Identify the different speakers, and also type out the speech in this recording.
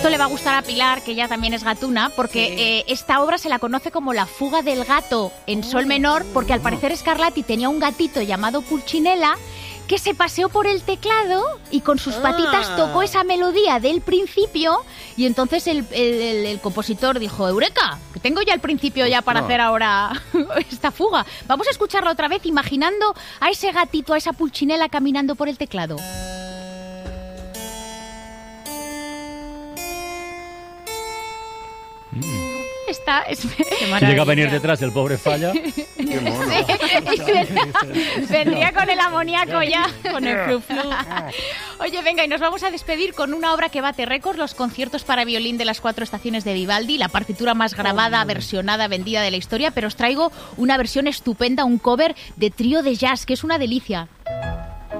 Speaker 1: Esto le va a gustar a Pilar, que ella también es gatuna, porque esta obra se la conoce como La fuga del gato en sol menor, porque al parecer Scarlatti tenía un gatito llamado Pulcinella que se paseó por el teclado y con sus patitas tocó esa melodía del principio, y entonces el compositor dijo: ¡Eureka! Que tengo ya el principio ya para hacer ahora esta fuga. Vamos a escucharla otra vez imaginando a ese gatito, a esa Pulcinella caminando por el teclado. Si
Speaker 2: llega a venir detrás el pobre Falla.
Speaker 3: Qué mono.
Speaker 1: Vendría con el amoníaco ya, con el flu-flu. Oye, venga, y nos vamos a despedir con una obra que bate récords: los conciertos para violín de las 4 estaciones de Vivaldi, la partitura más grabada, versionada, vendida de la historia, pero os traigo una versión estupenda, un cover de trío de jazz, que es una delicia.